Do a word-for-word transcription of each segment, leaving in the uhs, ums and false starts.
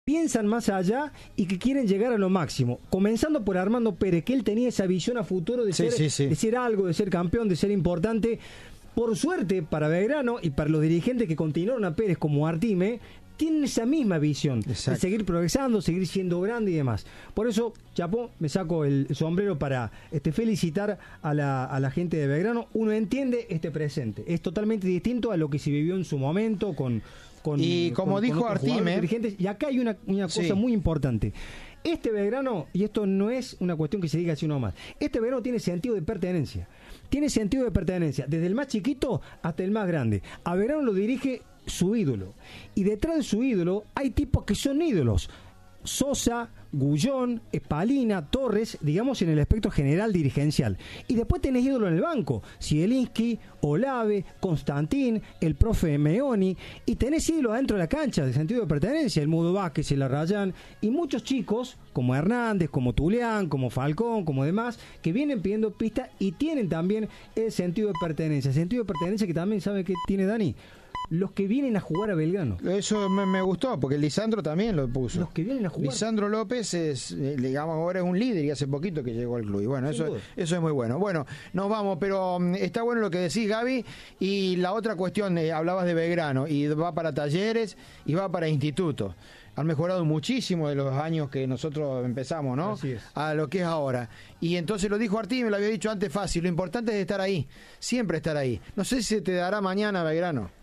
piensan más allá y que quieren llegar a lo máximo. Comenzando por Armando Pérez, que él tenía esa visión a futuro de, sí, ser, sí, sí. de ser algo, de ser campeón, de ser importante. Por suerte, para Belgrano y para los dirigentes que continuaron a Pérez como Artime, tienen esa misma visión. Exacto. De seguir progresando, seguir siendo grande y demás. Por eso, Chapo, me saco el sombrero para este, felicitar a la, a la gente de Belgrano. Uno entiende este presente. Es totalmente distinto a lo que se vivió en su momento con... Con, y como con, dijo con Artime, dirigentes. Y acá hay una, una cosa sí. muy importante. Este Belgrano, y esto no es una cuestión que se diga así nomás, este Belgrano tiene sentido de pertenencia. Tiene sentido de pertenencia, desde el más chiquito hasta el más grande. A Belgrano lo dirige su ídolo. Y detrás de su ídolo hay tipos que son ídolos. Sosa, Gullón, Espalina, Torres, digamos en el aspecto general dirigencial. Y después tenés ídolo en el banco, Zielinski, Olave, Constantín, el profe Meoni, y tenés ídolo adentro de la cancha, de sentido de pertenencia, el Mudo Vázquez, el Arrayán, y muchos chicos, como Hernández, como Tulián, como Falcón, como demás, que vienen pidiendo pistas y tienen también el sentido de pertenencia. El sentido de pertenencia que también sabe que tiene Dani. Los que vienen a jugar a Belgrano. Eso me, me gustó, porque Lisandro también lo puso. Los que vienen a jugar. Lisandro López es, digamos, ahora es un líder y hace poquito que llegó al club. Y bueno, eso, eso es muy bueno. Bueno, nos vamos, pero um, está bueno lo que decís, Gaby. Y la otra cuestión, eh, hablabas de Belgrano, y va para talleres y va para institutos. Han mejorado muchísimo de los años que nosotros empezamos, ¿no? Así es. A lo que es ahora. Y entonces lo dijo Artime, me lo había dicho antes fácil. Lo importante es estar ahí, siempre estar ahí. No sé si se te dará mañana, Belgrano.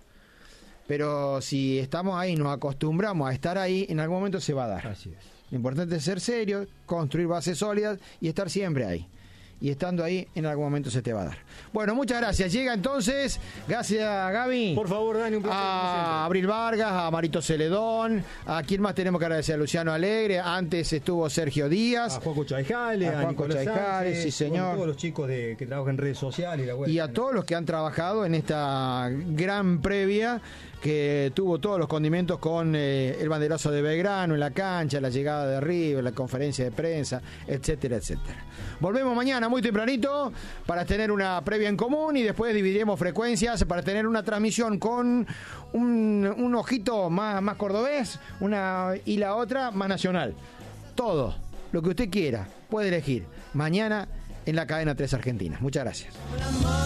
Pero si estamos ahí, nos acostumbramos a estar ahí, en algún momento se va a dar. Así es. Lo importante es ser serio, construir bases sólidas y estar siempre ahí. Y estando ahí, en algún momento se te va a dar. Bueno, muchas gracias. Llega entonces, gracias Gaby. Por favor, Dani, un placer. A Abril Vargas, a Marito Celedón, a quién más tenemos que agradecer, a Luciano Alegre, antes estuvo Sergio Díaz. A Juanco Chaijale, a, a Juanco Chaijale, sí señor. A todos los chicos de, que trabajan en redes sociales. Y, la web. Y a todos los que han trabajado en esta gran previa que tuvo todos los condimentos con eh, el banderazo de Belgrano en la cancha, la llegada de River, la conferencia de prensa, etcétera, etcétera. Volvemos mañana muy tempranito para tener una previa en común y después dividiremos frecuencias para tener una transmisión con un, un ojito más, más cordobés una, y la otra más nacional. Todo, lo que usted quiera, puede elegir. Mañana en la cadena tres Argentina. Muchas gracias.